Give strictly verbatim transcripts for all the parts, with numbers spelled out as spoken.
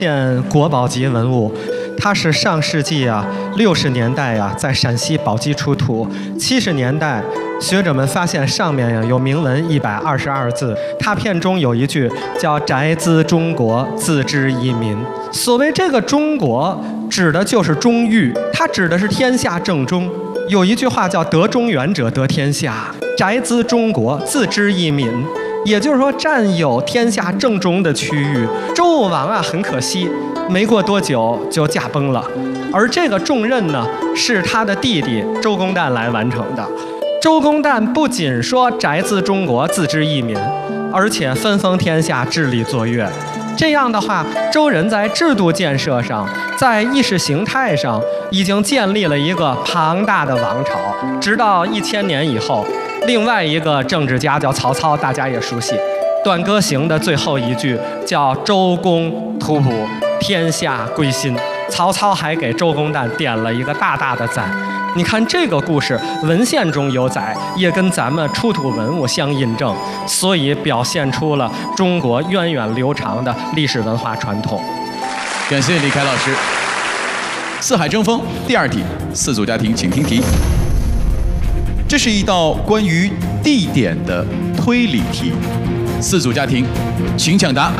件国宝级文物，它是上世纪啊六十年代呀、啊、在陕西宝鸡出土，七十年代学者们发现上面呀有铭文一百二十二字，拓片中有一句叫“宅兹中国，自知一民”。所谓这个中国，指的就是中域，它指的是天下正中。有一句话叫“得中原者得天下”，宅兹中国，自知一民。也就是说，占有天下正中的区域，周武王啊，很可惜，没过多久就驾崩了。而这个重任呢，是他的弟弟周公旦来完成的。周公旦不仅说宅兹中国，自知一民，而且分封天下，治理作乐。这样的话，周人在制度建设上，在意识形态上，已经建立了一个庞大的王朝。直到一千年以后，另外一个政治家叫曹操，大家也熟悉，《短歌行》的最后一句叫“周公吐哺，天下归心”。曹操还给周公旦点了一个大大的赞。你看这个故事，文献中有载，也跟咱们出土文物相印证，所以表现出了中国源远流长的历史文化传统。 感谢李凯老师。四海争锋第二题，四组家庭请听题。这是一道关于地点的推理题，四组家庭请抢答。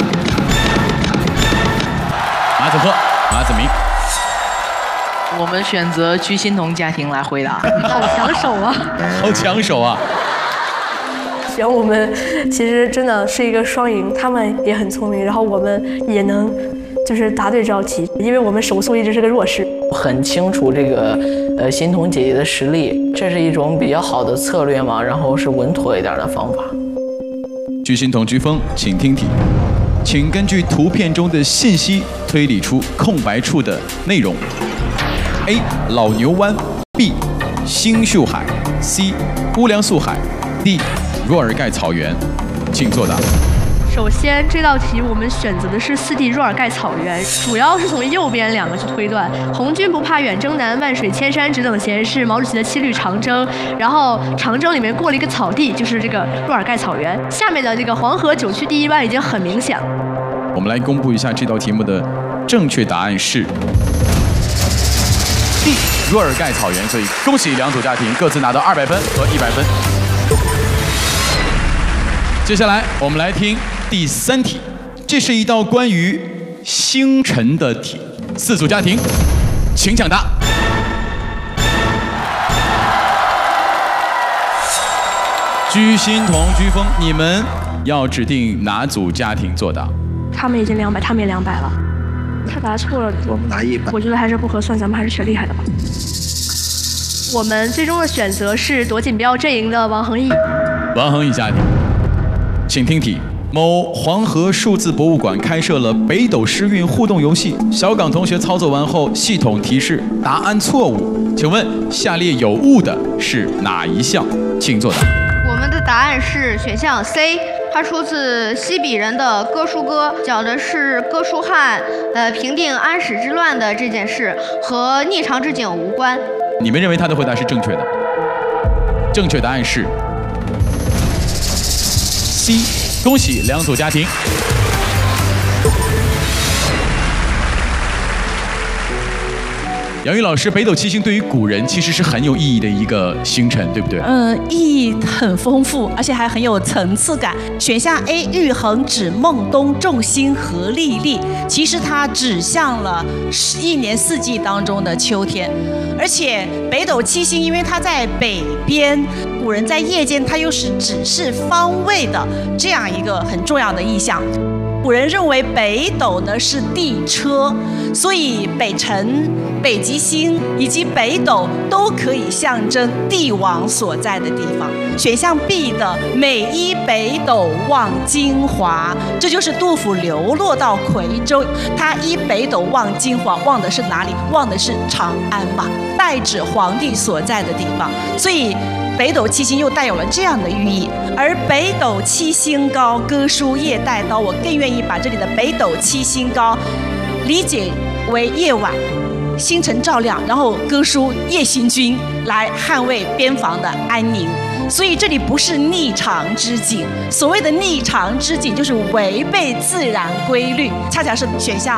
马子鹤、马子明。 我们选择居心彤家庭来回答。 好抢手啊！ 好抢手啊！ 行，我们其实真的是一个双赢，他们也很聪明，然后我们也能就是答对这道题，因为我们手速一直是个弱势。 很清楚这个呃心彤姐姐的实力，这是一种比较好的策略嘛，然后是稳妥一点的方法。 居心彤、居峰，请听题，请根据图片中的信息推理出空白处的内容。A. 老牛湾 B. 星宿海 C. 乌梁素海 D. 若尔盖草原，请作答。 首先，这道题我们选择的是四地若尔盖草原，主要是从右边两个去推断。红军不怕远征难，万水千山只等闲是毛主席的七律长征。然后长征里面过了一个草地，就是这个若尔盖草原。下面的这个黄河九曲第一湾已经很明显了。 我们来公布一下这道题目的正确答案是 D. 若尔盖草原，所以恭喜两组家庭各自拿到二百分和一百分。接下来我们来听第三题，这是一道关于星辰的题，四组家庭请抢答。居心彤、居峰，你们要指定哪组家庭作答？ 他们已经两百，他们也两百了。他答错了， 我们拿一百。 我觉得还是不合算，咱们还是选厉害的吧。我们最终的选择是夺锦标阵营的王恒毅。 王恒毅家庭，请听题。某黄河数字博物馆开设了北斗诗韵互动游戏，小岗同学操作完后，系统提示答案错误。请问下列有误的是哪一项？请作答。 我们的答案是选项 C。它出自西比人的哥舒歌，讲的是哥舒翰呃平定安史之乱的这件事，和逆长之景无关。 你们认为他的回答是正确的？正确答案是 C。恭喜两组家庭。杨玉老师，北斗七星对于古人其实是很有意义的一个星辰，对不对？ 嗯，意义很丰富，而且还很有层次感。选项 A 玉衡指孟冬众星合历历，其实它指向了一年四季当中的秋天。而且北斗七星，因为它在北边，古人在夜间它又是指示方位的这样一个很重要的意象。古人认为北斗呢是地车，所以北辰、北极星以及北斗都可以象征帝王所在的地方。选项 B 的每依北斗望京华，这就是杜甫流落到夔州，他依北斗望京华，望的是哪里？望的是长安嘛，代指皇帝所在的地方。所以北斗七星又带有了这样的寓意。而北斗七星高，歌书夜带刀，我更愿意把这里的北斗七星高理解为夜晚星辰照亮，然后歌书夜行军来捍卫边防的安宁。所以这里不是逆长之景，所谓的逆长之景就是违背自然规律，恰恰是选项